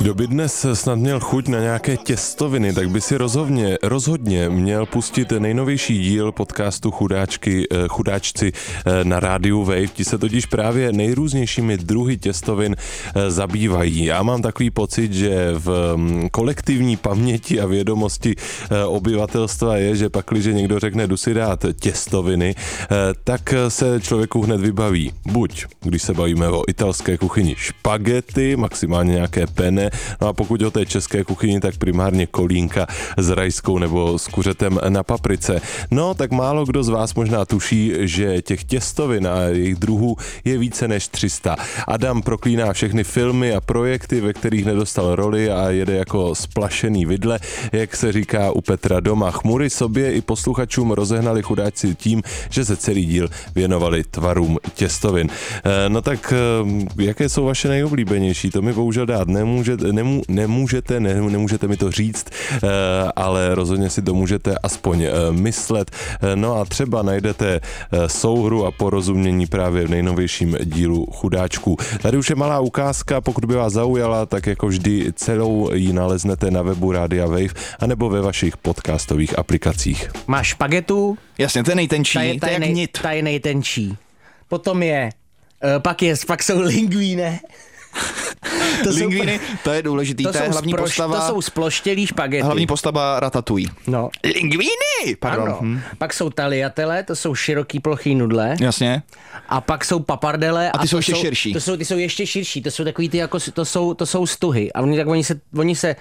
Kdo by dnes snad měl chuť na nějaké těstoviny, tak by si rozhodně měl pustit nejnovější díl podcastu Chudáčci na rádiu Wave. Ti se totiž právě nejrůznějšími druhy těstovin zabývají. Já mám takový pocit, že v kolektivní paměti a vědomosti obyvatelstva je, že pakliže někdo řekne jdu si dát těstoviny, tak se člověku hned vybaví buď, když se bavíme o italské kuchyni, špagety, maximálně nějaké penne, no a pokud o té české kuchyni, tak primárně kolínka s rajskou nebo s kuřetem na paprice. No, tak málo kdo z vás možná tuší, že těch těstovin a jejich druhů je více než 300. Adam proklíná všechny filmy a projekty, ve kterých nedostal roli a jede jako splašený vidle, jak se říká u Petra doma. Chmury sobě i posluchačům rozehnali chudáci tím, že se celý díl věnovali tvarům těstovin. No tak jaké jsou vaše nejoblíbenější? To mi bohužel dát nemůžete mi to říct, ale rozhodně si to můžete aspoň myslet. No a třeba najdete souhru a porozumění právě v nejnovějším dílu Chudáčků. Tady už je malá ukázka, pokud by vás zaujala, tak jako vždy celou ji naleznete na webu Rádia Wave anebo ve vašich podcastových aplikacích. Máš špagetu? Jasně, to je nejtenčí, to je jak nit. Ta je nejtenčí. Potom pak jsou linguine. Linguiny, to je důležitý, to je hlavní postava. To jsou sploštělý špagety. Hlavní postava Ratatouille. No. Linguiny! Pardon. Ano. Pak jsou tagliatelle, to jsou široký plochý nudle. Jasně. A pak jsou papardele. A ty jsou ještě širší. Ty jsou ještě širší, to jsou takový ty jako, to jsou stuhy. A oni se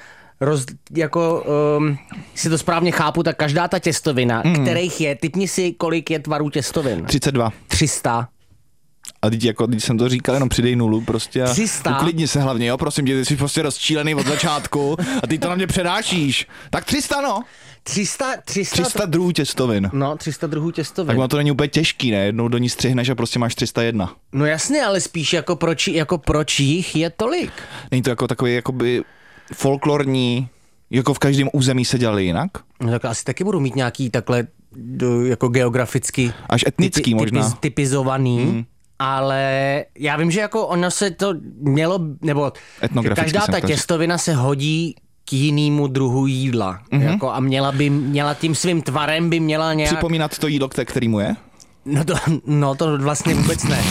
si to správně chápu, tak každá ta těstovina, kterých je, typni si, kolik je tvarů těstovin. 32. 300. A teď jsem to říkal, jenom přidej nulu prostě a 300. uklidni se hlavně, jo, prosím tě, ty jsi prostě rozčílený od začátku a ty to na mě předášíš. Tak 300, no. 300 druhů těstovin. No, 300 druhů těstovin. Tak ono to není úplně těžký, ne? Jednou do ní střihneš a prostě máš 301. No jasně, ale spíš proč jich je tolik? Není to jako takový jakoby folklorní, jako v každém území se dělali jinak? No tak asi taky budu mít nějaký takhle jako geograficky až etnický možná. Typizovaný. Ale já vím, že jako ono se to mělo, nebo každá ta těstovina se hodí k jinému druhu jídla. Jako, a měla tím svým tvarem by měla nějak... Připomínat to jídlo, kterýmu je? No to vlastně vůbec ne.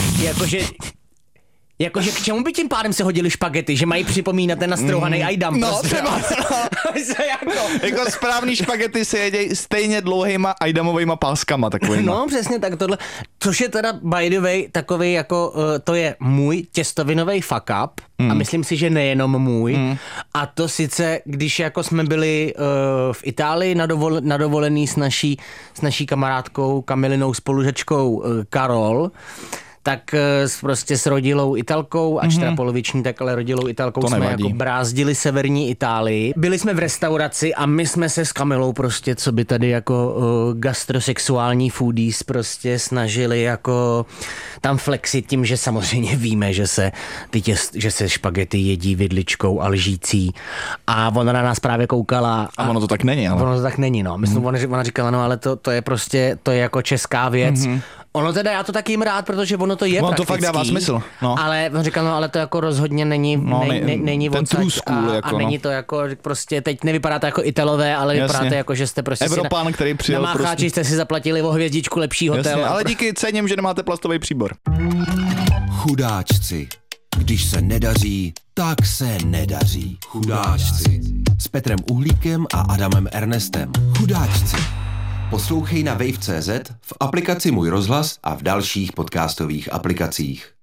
Jakože k čemu by tím pádem se hodili špagety, že mají připomínat ten nastrouhaný ajdam. No, prostě. třeba. Jako správný špagety se jedějí stejně dlouhýma ajdamovejma páskama takovýma. No, přesně tak tohle. Což je teda by the way takový jako, to je můj těstovinový fuck up a myslím si, že nejenom můj. A to sice, když jako jsme byli v Itálii na dovolený s naší kamarádkou Kamilinou spolužačkou Karol, tak prostě s rodilou Italkou, ač teda poloviční, tak ale rodilou Italkou to jsme nevadí. jako brázdili severní Itálii. Byli jsme v restauraci a my jsme se s Kamilou prostě, co by tady jako gastrosexuální foodies prostě snažili jako tam flexit tím, že samozřejmě víme, že se špagety jedí vidličkou a lžící. A ona na nás právě koukala. A ono to tak není, ale. Ono to tak není, no. Myslím, ona říkala, no ale to je prostě, to je jako česká věc. Ono teda, já to tak jim rád, protože ono to je praktický. To fakt dává smysl. No. Ale on říkal, no ale to jako rozhodně není ten true school, a není to jako prostě, teď nevypadáte jako Italové, ale vypadáte jako, že jste prostě Evropán, který přijel na Mácháči prostě. Jste si zaplatili o hvězdičku lepší hotel. Jasně, ale díky cením, že nemáte plastový příbor. Chudáčci. Když se nedaří, tak se nedaří. Chudáčci. S Petrem Uhlíkem a Adamem Ernestem. Chudáčci. Poslouchej na wave.cz, v aplikaci Můj rozhlas a v dalších podcastových aplikacích.